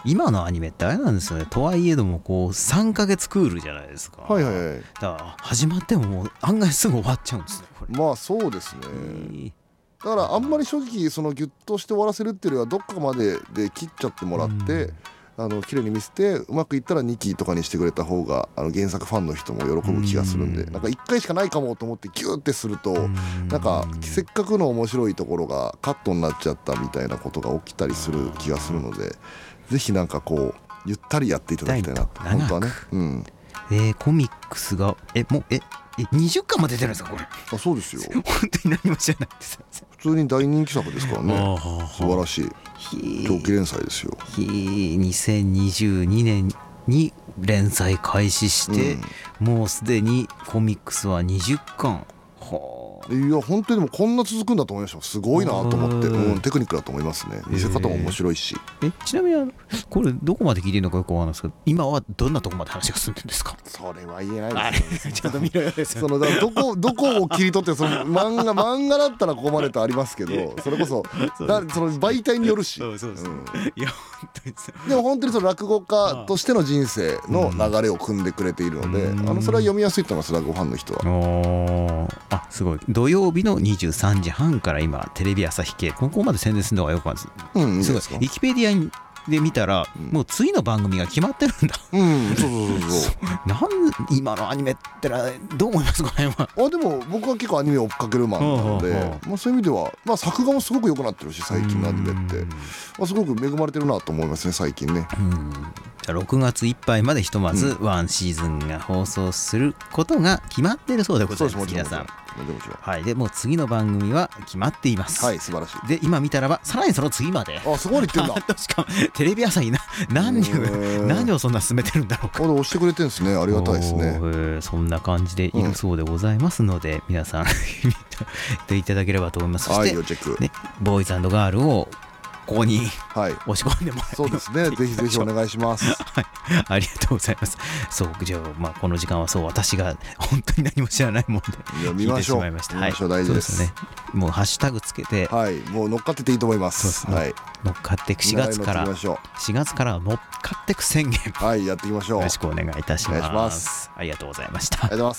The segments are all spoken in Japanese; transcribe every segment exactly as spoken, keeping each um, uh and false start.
今のアニメってあれなんですよね。とはいえどもこうさんかげつクールじゃないですか。 はいはいはい。 だから始まってももう案外すぐ終わっちゃうんですねこれ。 まあそうですね、 えーだからあんまり正直そのギュッとして終わらせるっていうよりはどっかまでで切っちゃってもらって、うん、あの綺麗に見せてうまくいったらにきとかにしてくれた方があの原作ファンの人も喜ぶ気がするんで、うん、なんかいっかいしかないかもと思ってギューってすると、うん、なんかせっかくの面白いところがカットになっちゃったみたいなことが起きたりする気がするので、ぜひなんかこうゆったりやっていただきたいなと本当はね、うん、 えー、コミックスがえもうええにじゅっかんも出てるんですかこれ。 あ、そうですよ。 本当に何も知らないです。 普通に大人気作ですからね。素晴らしい長期連載ですよ。 にせんにじゅうにねんに連載開始して、うん、もうすでにコミックスはにじゅっかん。 いや本当にでもこんな続くんだと思いました。すごいなと思って、うん、テクニックだと思いますね。見せ方も面白いし。 えちなみにこれどこまで聞いてるのかよくわかんないですけど、今はどんなとこまで話が進んでるんですか。 それは言えないですよ、ね、 ちょっと見ろよですそのだどこどこを切り取ってその漫画漫画だったらここまでとありますけど、それこそだその媒体によるし。そうそうそう、うん、いや本当にでも本当にその落語家としての人生の流れを組んでくれているので、うん、あのそれは読みやすいと思います。落語ファンの人は。 あすごい。土曜日のにじゅうさんじはんから今テレビ朝日系ここまで宣伝するのがよくあるんです。うん、すごい。ウィキペディアで見たら、うん、もう次の番組が決まってるんだ。 うん、そうそうそうそう。 なん今のアニメってのはどう思いますかね。あでも僕は結構アニメを追っかけるマンなので、まあそういう意味では、まあ作画もすごく良くなってるし最近のアニメって、まあすごく恵まれてるなと思いますね最近ね。うん。 じゃあろくがついっぱいまでひとまずワンシーズンが放送することが決まってるそうでございます。皆さん。はい、でもう次の番組は決まっています。 はい、素晴らしい。 で今見たらばさらにその次まで。 あ、すごい言ってんだ。 しかもテレビ朝日な何を何をそんな進めてるんだろうか。 押してくれてるんですね。ありがたいですね。 そんな感じでいるそうでございますので、うん、皆さん見ていただければと思います。そして、ね、ボーイズ&ガールをここに押し込んでもらえる、 そうですね。ぜひぜひお願いします。 はい、ありがとうございます。そうじゃあ、まあ、この時間はそう私が本当に何も知らないもんで聞いてしまいました。 見ましょう。大事です。 ね、もうハッシュタグつけて、 はい、もう乗っかってていいと思います。 はい、乗っかっていくしがつからしがつからは乗っかっていく宣言、 はい、やっていきましょう。 よろしくお願いいたします。お願いします。ありがとうございました。 ありがとうございます。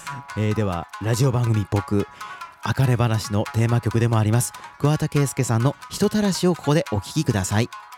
えー、ではラジオ番組っぽくあかね話のテーマ曲でもあります桑田佳祐さんの人たらしをここでお聴きください。